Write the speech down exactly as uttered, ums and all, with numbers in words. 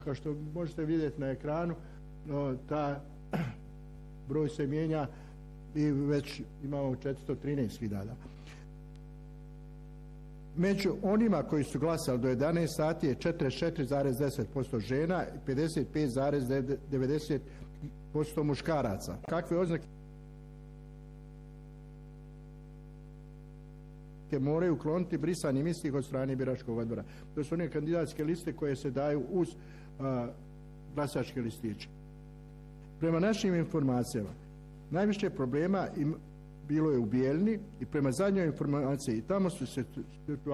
Kao što možete vidjeti na ekranu, no, ta broj se mijenja i već imamo četiristo trinaest hiljada. Među onima koji su glasali do jedanaest sati je četrdeset četiri zarez deset posto žena i pedeset pet zarez devedeset posto muškaraca. Kakve oznake moraju ukloniti brisanje mislih od strane biračkog odbora? To su one kandidatske liste koje se daju uz a, glasačke listiće. Prema našim informacijama, najviše problema im bilo je u Bijeljni i prema zadnjoj informaciji, tamo su se